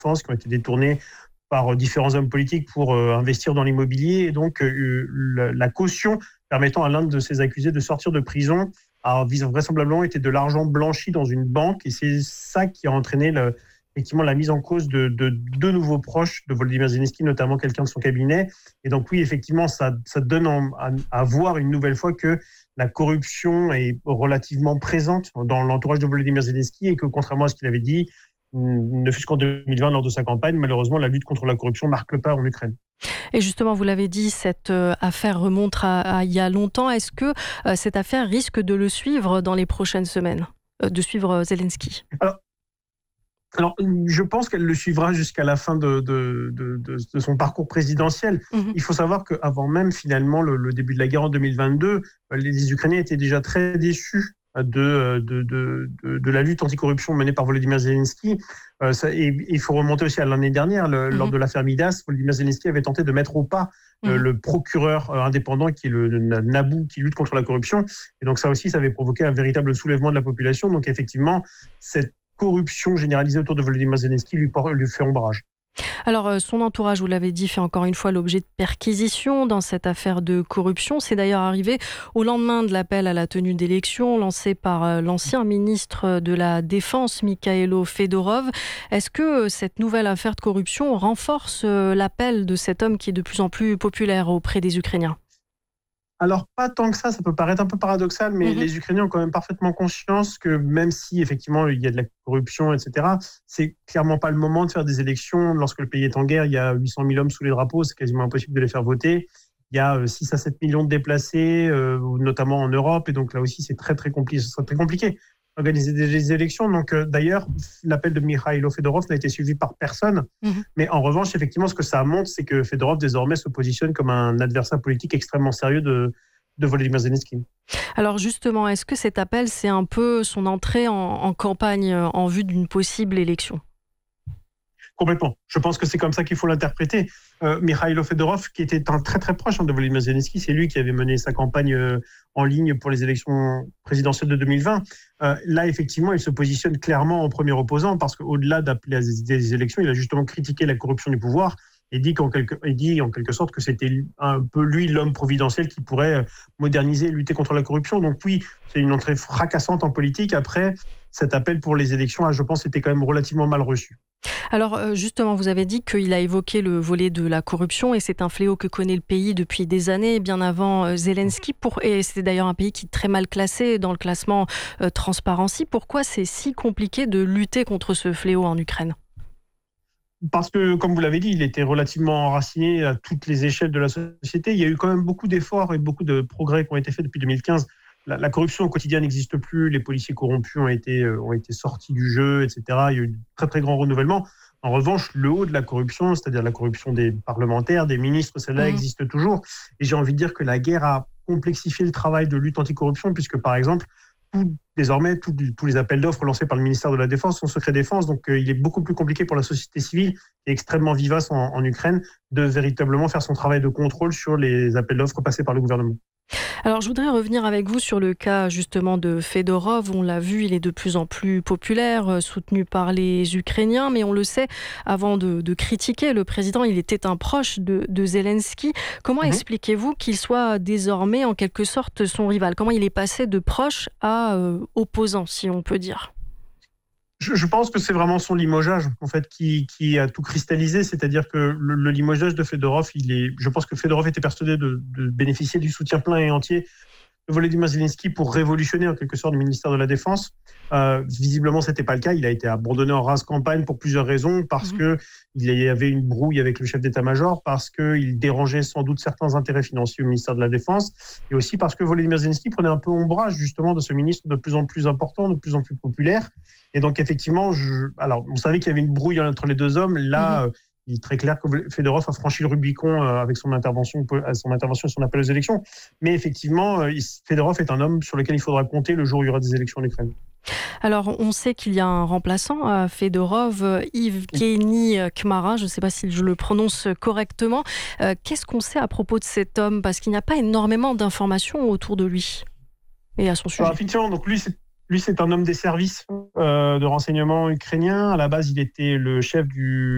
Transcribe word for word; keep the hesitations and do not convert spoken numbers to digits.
défense qui ont été détournés par différents hommes politiques pour euh, investir dans l'immobilier. Et donc, euh, la, la caution permettant à l'un de ces accusés de sortir de prison a vraisemblablement été de l'argent blanchi dans une banque. Et c'est ça qui a entraîné le, effectivement la mise en cause de deux de nouveaux proches de Volodymyr Zelensky, notamment quelqu'un de son cabinet. Et donc oui, effectivement, ça, ça donne en, à, à voir une nouvelle fois que la corruption est relativement présente dans l'entourage de Volodymyr Zelensky et que, contrairement à ce qu'il avait dit, ne fût-ce qu'en deux mille vingt, lors de sa campagne, malheureusement, la lutte contre la corruption marque le pas en Ukraine. Et justement, vous l'avez dit, cette euh, affaire remonte à, à il y a longtemps. Est-ce que euh, cette affaire risque de le suivre dans les prochaines semaines, euh, de suivre euh, Zelensky ? Alors, alors, je pense qu'elle le suivra jusqu'à la fin de, de, de, de, de son parcours présidentiel. Mmh. Il faut savoir qu'avant même, finalement, le, le début de la guerre en deux mille vingt-deux, les, les Ukrainiens étaient déjà très déçus de, de, de, de, de la lutte anticorruption menée par Volodymyr Zelensky. Euh, ça, et il faut remonter aussi à l'année dernière, le, mmh. lors de l'affaire Midas, Volodymyr Zelensky avait tenté de mettre au pas euh, mmh. le procureur euh, indépendant qui est le, le Nabou, qui lutte contre la corruption. Et donc ça aussi, ça avait provoqué un véritable soulèvement de la population. Donc effectivement, cette corruption généralisée autour de Volodymyr Zelensky lui, lui fait ombrage. Alors, son entourage, vous l'avez dit, fait encore une fois l'objet de perquisitions dans cette affaire de corruption. C'est d'ailleurs arrivé au lendemain de l'appel à la tenue d'élections lancé par l'ancien ministre de la Défense, Mikhailo Fedorov. Est-ce que cette nouvelle affaire de corruption renforce l'appel de cet homme qui est de plus en plus populaire auprès des Ukrainiens ? Alors, pas tant que ça, ça peut paraître un peu paradoxal, mais mmh. les Ukrainiens ont quand même parfaitement conscience que même si, effectivement, il y a de la corruption, et cetera, c'est clairement pas le moment de faire des élections. Lorsque le pays est en guerre, il y a huit cent mille hommes sous les drapeaux, c'est quasiment impossible de les faire voter. Il y a six à sept millions de déplacés, euh, notamment en Europe, et donc là aussi, c'est très, très compliqué. Ce serait très compliqué organiser des élections. Donc, euh, d'ailleurs, l'appel de Mikhailo Fedorov n'a été suivi par personne. Mmh. Mais en revanche, effectivement, ce que ça montre, c'est que Fedorov, désormais, se positionne comme un adversaire politique extrêmement sérieux de, de Volodymyr Zelensky. Alors justement, est-ce que cet appel, c'est un peu son entrée en, en campagne en vue d'une possible élection ? Complètement. Je pense que c'est comme ça qu'il faut l'interpréter. Euh, Mikhailo Fedorov, qui était un très très proche de Volodymyr Zelensky, c'est lui qui avait mené sa campagne euh, en ligne pour les élections présidentielles de deux mille vingt. Euh, là, effectivement, il se positionne clairement en premier opposant parce qu'au-delà d'appeler à des élections, il a justement critiqué la corruption du pouvoir et dit, qu'en quelque, et dit en quelque sorte que c'était un peu lui l'homme providentiel qui pourrait moderniser et lutter contre la corruption. Donc oui, c'est une entrée fracassante en politique. Après, cet appel pour les élections, je pense, était quand même relativement mal reçu. Alors justement, vous avez dit qu'il a évoqué le volet de la corruption et c'est un fléau que connaît le pays depuis des années, bien avant Zelensky. Pour... Et c'est d'ailleurs un pays qui est très mal classé dans le classement euh, Transparency. Pourquoi c'est si compliqué de lutter contre ce fléau en Ukraine ? Parce que, comme vous l'avez dit, il était relativement enraciné à toutes les échelles de la société. Il y a eu quand même beaucoup d'efforts et beaucoup de progrès qui ont été faits depuis deux mille quinze. La, la corruption au quotidien n'existe plus, les policiers corrompus ont été, euh, ont été sortis du jeu, et cetera. Il y a eu de très très grands renouvellements. En revanche, le haut de la corruption, c'est-à-dire la corruption des parlementaires, des ministres, celle-là mmh. existe toujours. Et j'ai envie de dire que la guerre a complexifié le travail de lutte anticorruption, puisque par exemple, tout, désormais, tout, tous les appels d'offres lancés par le ministère de la Défense sont secret défense. Donc euh, il est beaucoup plus compliqué pour la société civile, qui est extrêmement vivace en, en Ukraine, de véritablement faire son travail de contrôle sur les appels d'offres passés par le gouvernement. Alors, je voudrais revenir avec vous sur le cas justement de Fedorov. On l'a vu, il est de plus en plus populaire, soutenu par les Ukrainiens, mais on le sait, avant de, de critiquer le président, il était un proche de, de Zelensky. Comment mmh. expliquez-vous qu'il soit désormais en quelque sorte son rival ? Comment il est passé de proche à euh, opposant, si on peut dire ? Je, je pense que c'est vraiment son limogeage en fait qui, qui a tout cristallisé, c'est-à-dire que le, le limogeage de Fedorov, il est, je pense que Fedorov était persuadé de, de bénéficier du soutien plein et entier de Volodymyr Zelensky pour révolutionner en quelque sorte le ministère de la Défense. Euh, visiblement, c'était pas le cas. Il a été abandonné en rase campagne pour plusieurs raisons, parce mmh. que il y avait une brouille avec le chef d'état-major, parce que il dérangeait sans doute certains intérêts financiers au ministère de la Défense, et aussi parce que Volodymyr Zelensky prenait un peu ombrage justement de ce ministre de plus en plus important, de plus en plus populaire. Et donc effectivement, je... alors on savait qu'il y avait une brouille entre les deux hommes. Là, mmh. euh, il est très clair que Fedorov a franchi le Rubicon avec son intervention, son intervention et son appel aux élections. Mais effectivement, Fedorov est un homme sur lequel il faudra compter le jour où il y aura des élections en Ukraine. Alors, on sait qu'il y a un remplaçant à Fedorov, Yevgeny Kmara, je ne sais pas si je le prononce correctement. Euh, qu'est-ce qu'on sait à propos de cet homme ? Parce qu'il n'y a pas énormément d'informations autour de lui et à son sujet. Alors, effectivement, donc lui, c'est Lui, c'est un homme des services euh, de renseignement ukrainien. À la base, il était le chef du